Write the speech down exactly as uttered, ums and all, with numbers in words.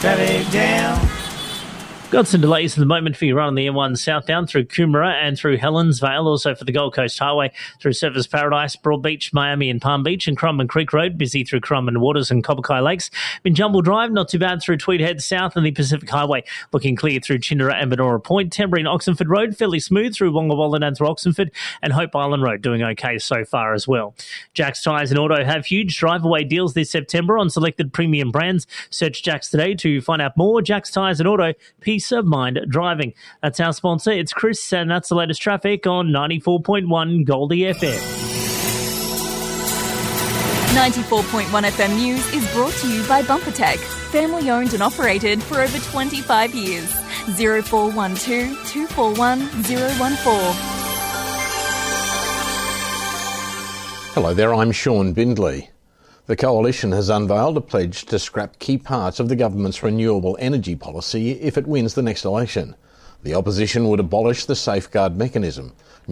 Traffic jam. Got some delays at the moment for your run on the M one southbound through Coomera and through Helensvale, also for the Gold Coast Highway through Surfers Paradise, Broadbeach, Miami and Palm Beach, and Currumbin Creek Road, busy through Currumbin Waters and Copperkai Lakes. Binjumble Drive, not too bad through Tweed Head South, and the Pacific Highway looking clear through Chindera and Benora Point. Tamborine Oxenford Road, fairly smooth through Wonga Wallen and through Oxenford, and Hope Island Road doing okay so far as well. Jack's Tyres and Auto have huge drive-away deals this September on selected premium brands. Search Jack's today to find out more. Jack's Tyres and Auto, peace of mind driving. That's our sponsor. It's Chris, and that's the latest traffic on ninety-four point one Goldie F M. ninety-four point one F M News is brought to you by BumperTech, family owned and operated for over twenty-five years. zero four one two, two four one, zero one four. Hello there, I'm Sean Bindley. The Coalition has unveiled a pledge to scrap key parts of the government's renewable energy policy if it wins the next election. The opposition would abolish the safeguard mechanism.